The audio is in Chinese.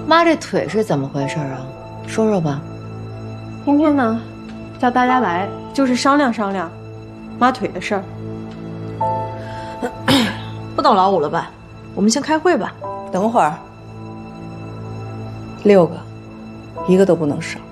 妈这腿是怎么回事啊？说说吧。 今天呢，叫大家来就是商量商量妈腿的事儿。 不等老五了吧？我们先开会吧。 等会儿，6个，1个都不能少。